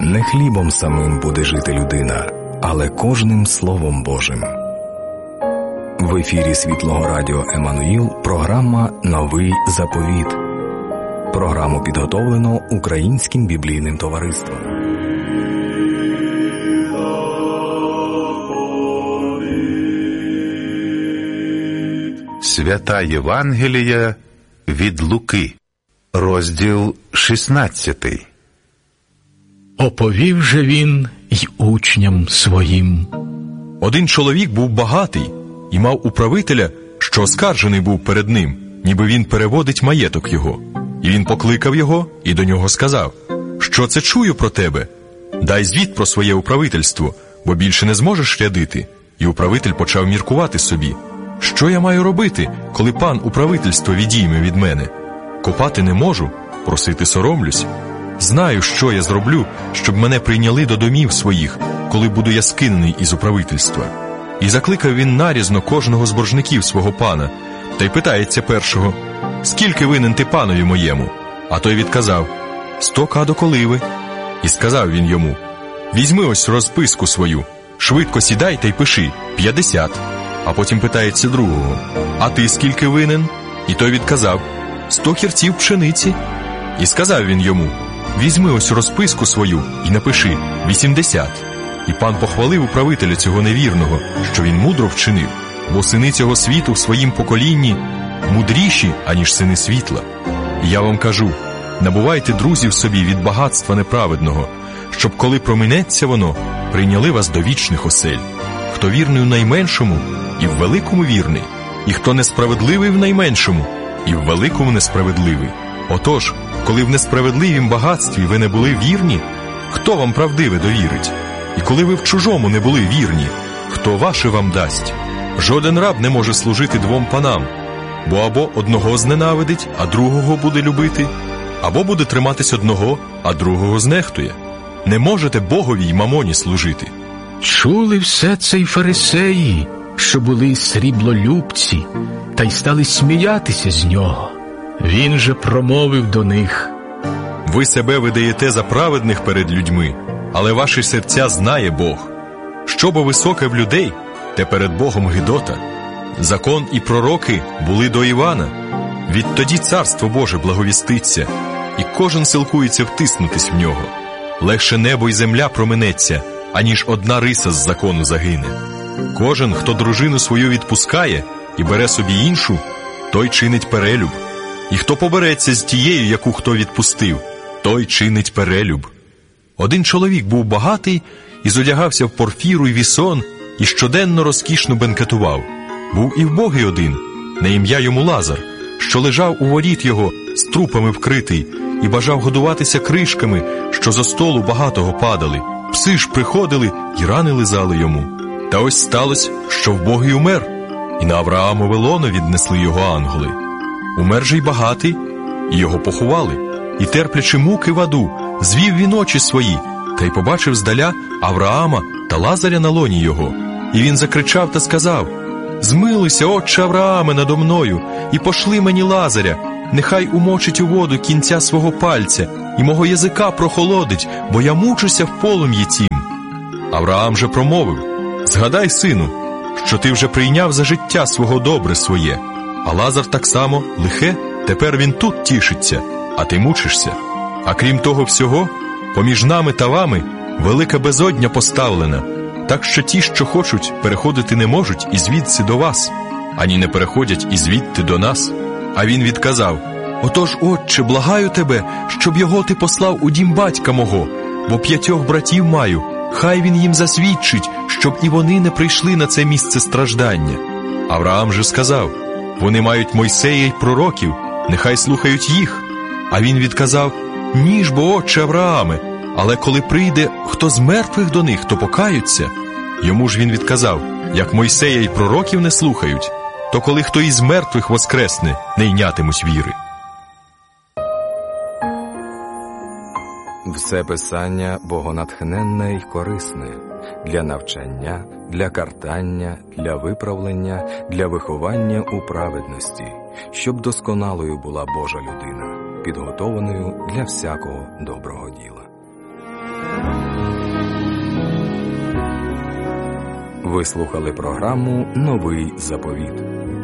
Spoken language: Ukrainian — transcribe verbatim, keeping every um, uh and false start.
Не хлібом самим буде жити людина, але кожним Словом Божим. В ефірі Світлого Радіо Еммануїл програма «Новий заповіт». Програму підготовлено Українським біблійним товариством. Свята Євангелія від Луки, розділ шістнадцятий. Оповів же він й учням своїм. Один чоловік був багатий і мав управителя, що оскаржений був перед ним, ніби він переводить маєток його. І він покликав його і до нього сказав: «Що це чую про тебе? Дай звіт про своє управительство, бо більше не зможеш рядити». І управитель почав міркувати собі: «Що я маю робити, коли пан управительство відійме від мене? Копати не можу, просити соромлюсь. Знаю, що я зроблю, щоб мене прийняли до домів своїх, коли буду я скинений із управительства». І закликав він нарізно кожного з боржників свого пана, та й питається першого: «Скільки винен ти панові моєму?» А той відказав: «Сто кадо коливи». І сказав він йому: «Візьми ось розписку свою, швидко сідай та й пиши: п'ятдесят». А потім питається другого: «А ти скільки винен?» І той відказав: «Сто хірців пшениці». І сказав він йому: «Візьми ось розписку свою і напиши: вісімдесят». І пан похвалив управителя цього невірного, що він мудро вчинив, бо сини цього світу в своїм поколінні мудріші, аніж сини світла. І я вам кажу, набувайте друзів собі від багатства неправедного, щоб, коли проминеться воно, прийняли вас до вічних осель. Хто вірний у найменшому, і в великому вірний, і хто несправедливий в найменшому, і в великому несправедливий. Отож, коли в несправедливім багатстві ви не були вірні, хто вам правдиве довірить? І коли ви в чужому не були вірні, хто ваше вам дасть? Жоден раб не може служити двом панам, бо або одного зненавидить, а другого буде любити, або буде триматись одного, а другого знехтує. Не можете Богові й мамоні служити». Чули все це й фарисеї, що були сріблолюбці, та й стали сміятися з нього. Він же промовив до них: «Ви себе видаєте за праведних перед людьми, але ваші серця знає Бог. Що бо високе в людей, те перед Богом гидота. Закон і пророки були до Івана. Відтоді Царство Боже благовіститься, і кожен силкується втиснутись в нього. Легше небо й земля проминеться, аніж одна риса з закону загине. Кожен, хто дружину свою відпускає і бере собі іншу, той чинить перелюб. І хто побереться з тією, яку хто відпустив, той чинить перелюб». Один чоловік був багатий і зодягався в порфіру й вісон, і щоденно розкішно бенкетував. Був і вбогий один, на ім'я йому Лазар, що лежав у воріт його, з трупами вкритий, і бажав годуватися кришками, що зо столу багатого падали. Пси ж приходили і рани лизали йому. Та ось сталося, що вбогий умер, і на Авраамове лоно віднесли його ангели. Умер же й багатий, і його поховали. І, терплячи муки в аду, звів він очі свої, та й побачив здаля Авраама та Лазаря на лоні його. І він закричав та сказав: «Змилуйся, отче Аврааме, надо мною, і пошли мені Лазаря, нехай умочить у воду кінця свого пальця, і мого язика прохолодить, бо я мучуся в полум'ї тім». Авраам же промовив: «Згадай, сину, що ти вже прийняв за життя свого добре своє, а Лазар так само лихе, тепер він тут тішиться, а ти мучишся. А крім того всього, поміж нами та вами велика безодня поставлена, так що ті, що хочуть, переходити не можуть і звідси до вас, ані не переходять і звідти до нас». А він відказав: «Отож, отче, благаю тебе, щоб його ти послав у дім батька мого, бо п'ятьох братів маю, хай він їм засвідчить, щоб і вони не прийшли на це місце страждання». Авраам же сказав: «Вони мають Мойсея й пророків, нехай слухають їх». А він відказав: «Ні ж бо, отче Аврааме, але коли прийде хто з мертвих до них, то покаються». Йому ж він відказав: «Як Мойсея й пророків не слухають, то коли хто із мертвих воскресне, не йнятимуть віри». Все писання богонатхненне й корисне для навчання, для картання, для виправлення, для виховання у праведності, щоб досконалою була Божа людина, підготованою для всякого доброго діла. Ви слухали програму «Новий заповіт».